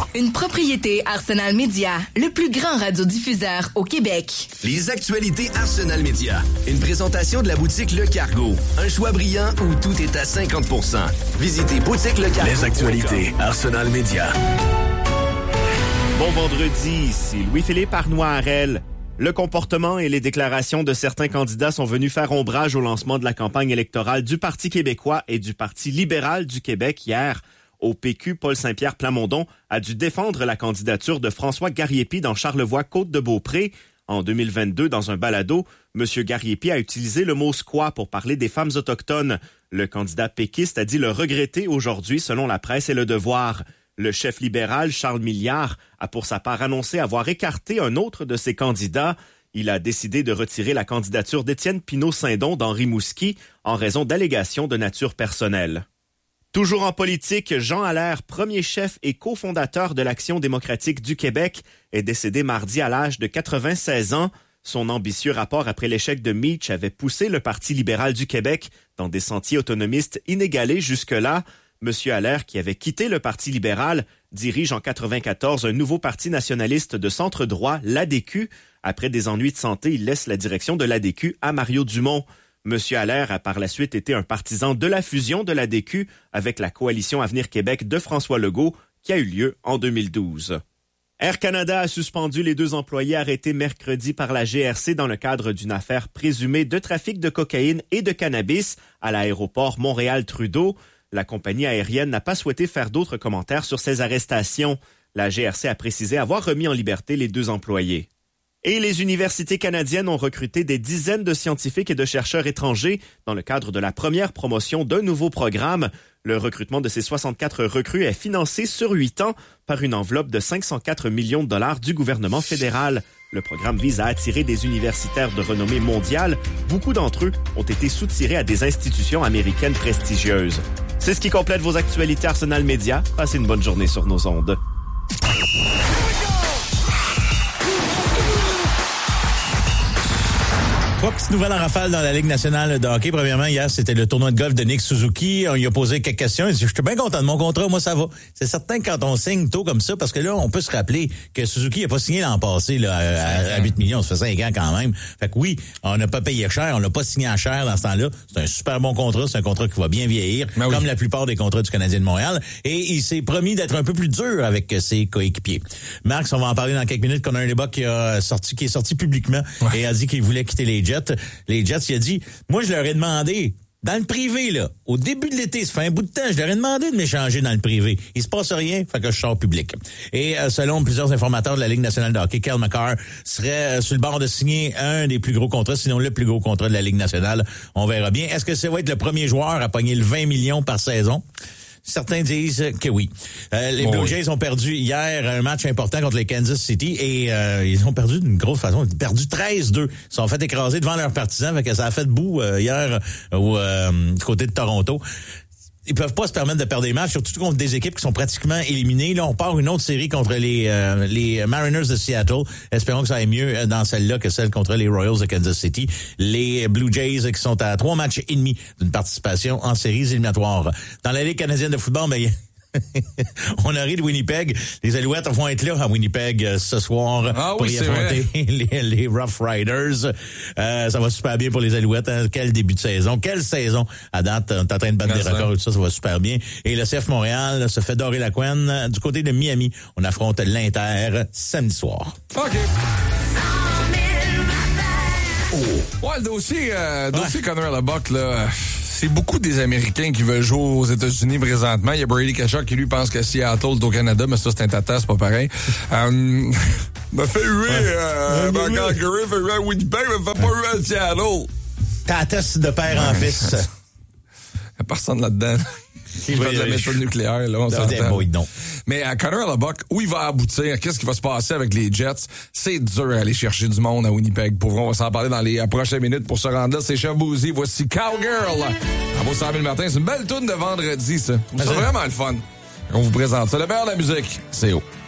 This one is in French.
Une propriété Arsenal Média, le plus grand radiodiffuseur au Québec. Les actualités Arsenal Média. Une présentation de la boutique Le Cargo. Un choix brillant où tout est à 50%. Visitez boutique Le Cargo. Les actualités Arsenal Média. Bon vendredi, ici Louis-Philippe Arnois-Harel. Le comportement et les déclarations de certains candidats sont venus faire ombrage au lancement de la campagne électorale du Parti québécois et du Parti libéral du Québec hier. Au PQ, Paul Saint-Pierre Plamondon a dû défendre la candidature de François Gariepi dans Charlevoix-Côte-de-Beaupré. En 2022, dans un balado, M. Gariepi a utilisé le mot « squat » pour parler des femmes autochtones. Le candidat péquiste a dit le regretter aujourd'hui, selon la presse et Le Devoir. Le chef libéral, Charles Milliard, a pour sa part annoncé avoir écarté un autre de ses candidats. Il a décidé de retirer la candidature d'Étienne Pinault-Saindon dans Rimouski en raison d'allégations de nature personnelle. Toujours en politique, Jean Allaire, premier chef et cofondateur de l'Action démocratique du Québec, est décédé mardi à l'âge de 96 ans. Son ambitieux rapport après l'échec de Meach avait poussé le Parti libéral du Québec dans des sentiers autonomistes inégalés jusque-là. M. Allaire, qui avait quitté le Parti libéral, dirige en 1994 un nouveau parti nationaliste de centre-droit, l'ADQ. Après des ennuis de santé, il laisse la direction de l'ADQ à Mario Dumont. M. Allaire a par la suite été un partisan de la fusion de l'ADQ avec la coalition Avenir Québec de François Legault, qui a eu lieu en 2012. Air Canada a suspendu les 2 employés arrêtés mercredi par la GRC dans le cadre d'une affaire présumée de trafic de cocaïne et de cannabis à l'aéroport Montréal-Trudeau. La compagnie aérienne n'a pas souhaité faire d'autres commentaires sur ces arrestations. La GRC a précisé avoir remis en liberté les 2 employés. Et les universités canadiennes ont recruté des dizaines de scientifiques et de chercheurs étrangers dans le cadre de la première promotion d'un nouveau programme. Le recrutement de ces 64 recrues est financé sur 8 ans par une enveloppe de 504 millions de dollars du gouvernement fédéral. Le programme vise à attirer des universitaires de renommée mondiale. Beaucoup d'entre eux ont été soutirés à des institutions américaines prestigieuses. C'est ce qui complète vos actualités Arsenal Média. Passez une bonne journée sur nos ondes. Trois petites nouvelles en rafale dans la Ligue nationale de hockey. Premièrement, hier, c'était le tournoi de golf de Nick Suzuki. On lui a posé quelques questions. Il dit, je suis bien content de mon contrat. Moi, ça va. C'est certain que quand on signe tôt comme ça, parce que là, on peut se rappeler que Suzuki n'a pas signé l'an passé là, à 8 millions. Ça fait 5 ans quand même. Fait que oui, on n'a pas payé cher. On l'a pas signé à cher dans ce temps-là. C'est un super bon contrat. C'est un contrat qui va bien vieillir, comme la plupart des contrats du Canadien de Montréal. Et il s'est promis d'être un peu plus dur avec ses coéquipiers. Marx, on va en parler dans quelques minutes, qu'on a un débat qui est sorti publiquement et a dit qu'il voulait quitter les Jets. Les Jets, il a dit, moi, je leur ai demandé, dans le privé, là, au début de l'été, ça fait un bout de temps, je leur ai demandé de m'échanger dans le privé. Il se passe rien, fait que je sors public. Et selon plusieurs informateurs de la Ligue nationale de hockey, Cale Makar serait sur le bord de signer un des plus gros contrats, sinon le plus gros contrat de la Ligue nationale. On verra bien. Est-ce que ça va être le premier joueur à pogner le 20 millions par saison? Certains disent que oui. Les Blue Jays ont perdu hier un match important contre les Kansas City et ils ont perdu d'une grosse façon. Ils ont perdu 13-2. Ils se sont fait écraser devant leurs partisans. Fait que ça a fait debout hier du côté de Toronto. Ils peuvent pas se permettre de perdre des matchs, surtout contre des équipes qui sont pratiquement éliminées. Là, on part une autre série contre les Mariners de Seattle. Espérons que ça aille mieux dans celle-là que celle contre les Royals de Kansas City. Les Blue Jays qui sont à 3 matchs et demi d'une participation en séries éliminatoires. Dans la Ligue canadienne de football, on a ri de Winnipeg. Les Alouettes vont être là à Winnipeg ce soir pour y affronter les Rough Riders. Ça va super bien pour les Alouettes. Hein. Quel début de saison. Quelle saison à date. On est en train de battre des records et tout ça. Ça va super bien. Et le CF Montréal se fait dorer la couenne. Du côté de Miami, on affronte l'Inter samedi soir. OK. Ouais, le dossier Connor Lebock, là... C'est beaucoup des Américains qui veulent jouer aux États-Unis présentement. Il y a Brady Tkachuk qui lui pense que Seattle est au Canada, mais ça c'est un tata, c'est pas pareil. M'a fait huer Calgary, fait huer à Winnipeg, m'a fait pas huer à Seattle. Tata de père en fils. Il y a personne là-dedans. Il va de la méthode nucléaire, là, on s'entend. Mais à Connor Lebock, où il va aboutir, qu'est-ce qui va se passer avec les Jets, c'est dur à aller chercher du monde à Winnipeg. Pour vrai, on va s'en parler dans les prochaines minutes pour se rendre là. C'est Chef Boozy, voici Cowgirl. À vos 100 000 matin, c'est une belle toune de vendredi, ça. C'est vraiment le fun. On vous présente ça. Le meilleur de la musique, c'est haut.